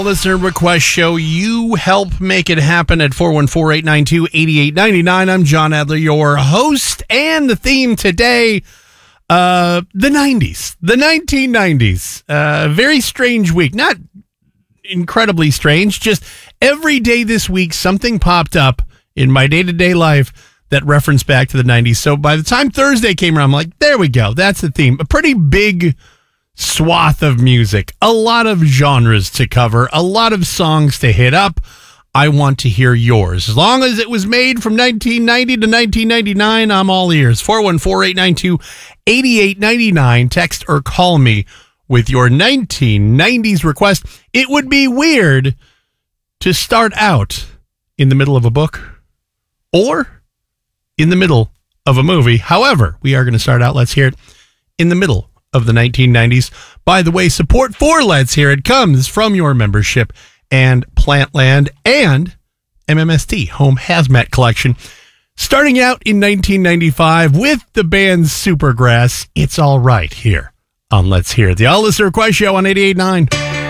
Listener request show. You help make it happen at 414-892-8899. I'm John Adler, your host, and the theme today, the 90s, the 1990s. Very strange week. Not incredibly strange, just every day this week, something popped up in my day-to-day life that referenced back to the 90s. So by the time Thursday came around, I'm like, there we go. That's the theme. A pretty big swath of music, a lot of genres to cover, a lot of songs to hit up. I want to hear yours. As long as it was made from 1990 to 1999, I'm all ears. 414-892-8899. Text or call me with your 1990s request. It would be weird to start out in the middle of a book or in the middle of a movie. However, we are going to start out, let's hear it, in the middle of the 1990s. By the way, support for Let's Hear It comes from your membership and Plantland and MMST Home Hazmat Collection. Starting out in 1995 with the band Supergrass, It's All Right here on Let's Hear It, the All Listener Request Show on 88.9.